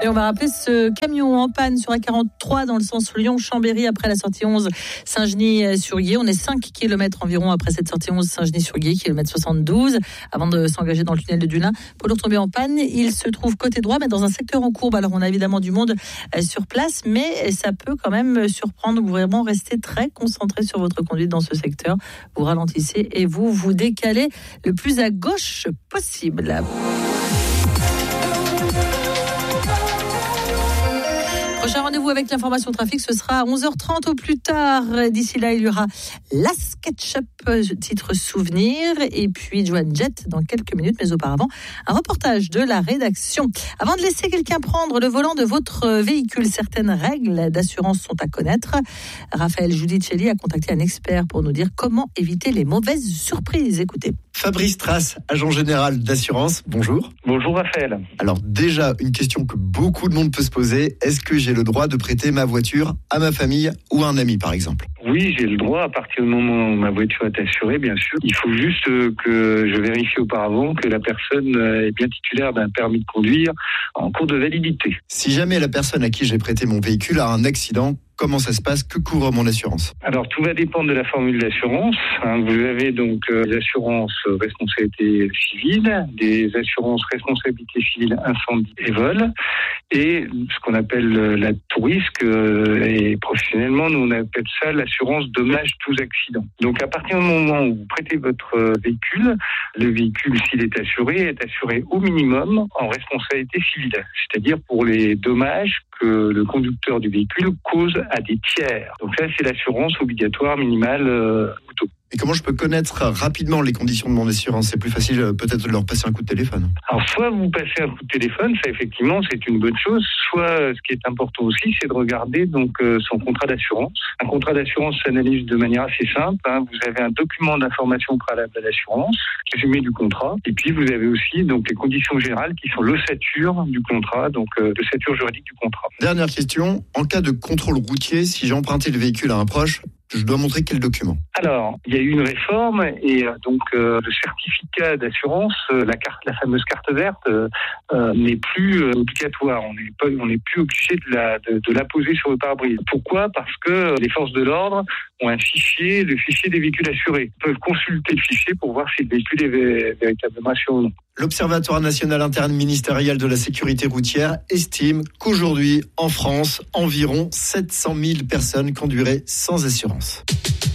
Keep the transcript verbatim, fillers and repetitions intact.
Et on va rappeler ce camion en panne sur A quarante-trois dans le sens Lyon-Chambéry après la sortie onze Saint-Genis-sur-Guiers. On est cinq kilomètres environ après cette sortie onze Saint-Genis-sur-Guiers, kilomètre soixante-douze, avant de s'engager dans le tunnel de Dullin. Pour le retomber en panne, il se trouve côté droit, mais dans un secteur en courbe. Alors on a évidemment du monde sur place, mais ça peut quand même surprendre. Vous vraiment restez très concentré sur votre conduite dans ce secteur. Vous ralentissez et vous vous décalez le plus à gauche possible. Prochain rendez-vous avec l'information trafic, ce sera à onze heures trente au plus tard. D'ici là, il y aura la SketchUp, titre souvenir, et puis Joan Jett dans quelques minutes, mais auparavant, un reportage de la rédaction. Avant de laisser quelqu'un prendre le volant de votre véhicule, certaines règles d'assurance sont à connaître. Raphaël Giudicelli a contacté un expert pour nous dire comment éviter les mauvaises surprises. Écoutez. Fabrice Trace, agent général d'assurance, bonjour. Bonjour Raphaël. Alors déjà, une question que beaucoup de monde peut se poser, est-ce que j'ai le droit de prêter ma voiture à ma famille ou à un ami par exemple ? Oui, j'ai le droit à partir du moment où ma voiture est assurée, bien sûr. Il faut juste que je vérifie auparavant que la personne est bien titulaire d'un permis de conduire en cours de validité. Si jamais la personne à qui j'ai prêté mon véhicule a un accident, comment ça se passe ? Que couvre mon assurance ? Alors, tout va dépendre de la formule d'assurance. Hein, vous avez donc euh, des assurances responsabilité civile, des assurances responsabilité civile incendie et vol, et ce qu'on appelle euh, la tout risque, euh, et professionnellement, nous on appelle ça l'assurance dommages tous accidents. Donc, à partir du moment où vous prêtez votre euh, véhicule, le véhicule, s'il est assuré, est assuré au minimum en responsabilité civile, c'est-à-dire pour les dommages que le conducteur du véhicule cause à des tiers. Donc ça, c'est l'assurance obligatoire minimale euh, auto. Et comment je peux connaître rapidement les conditions de mon assurance ? C'est plus facile peut-être de leur passer un coup de téléphone. Alors soit vous passez un coup de téléphone, ça effectivement c'est une bonne chose, soit ce qui est important aussi c'est de regarder donc euh, son contrat d'assurance. Un contrat d'assurance s'analyse de manière assez simple, hein. Vous avez un document d'information préalable à l'assurance, résumé du contrat, et puis vous avez aussi donc les conditions générales qui sont l'ossature du contrat, donc euh, l'ossature juridique du contrat. Dernière question, en cas de contrôle routier, si j'ai emprunté le véhicule à un proche, je dois montrer quel document ? Alors, il y a eu une réforme et euh, donc euh, le certificat d'assurance, euh, la carte, la fameuse carte verte, euh, euh, n'est plus euh, obligatoire. On n'est pas, on n'est plus obligé de la de, de l'apposer sur le pare-brise. Pourquoi ? Parce que les forces de l'ordre ont un fichier, le fichier des véhicules assurés. Ils peuvent consulter le fichier pour voir si le véhicule est vé- véritablement assuré ou non. L'Observatoire national interministériel de la sécurité routière estime qu'aujourd'hui, en France, environ sept cent mille personnes conduiraient sans assurance.